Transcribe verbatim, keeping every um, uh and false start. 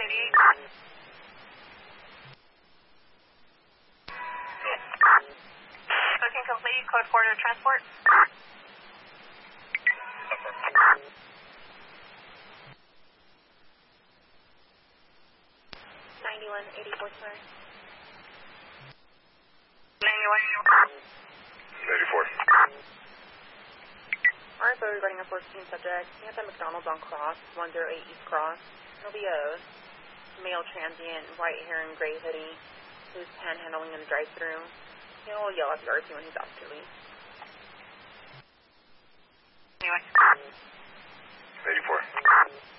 eighty-eight. Booking complete, code four to transport. ninety-one eighty-four, sorry. ninety-one. eighty-four. R F O regarding a fourteen subject. He has at McDonald's on Cross, one oh eight East Cross. He'll be a male transient, white hair and gray hoodie, who's panhandling in the drive-thru. He'll yell at the R P when he's asked to leave. Anyway. eighty-four.